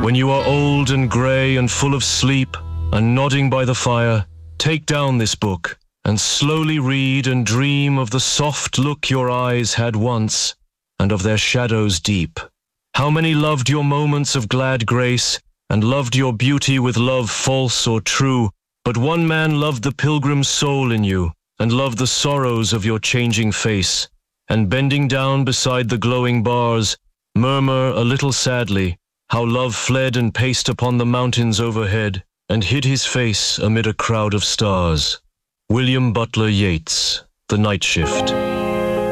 When you are old and grey and full of sleep and nodding by the fire, take down this book and slowly read and dream of the soft look your eyes had once and of their shadows deep. How many loved your moments of glad grace and loved your beauty with love false or true, but one man loved the pilgrim soul in you and loved the sorrows of your changing face, and bending down beside the glowing bars, murmur a little sadly how love fled and paced upon the mountains overhead and hid his face amid a crowd of stars. William Butler Yeats, The Night Shift.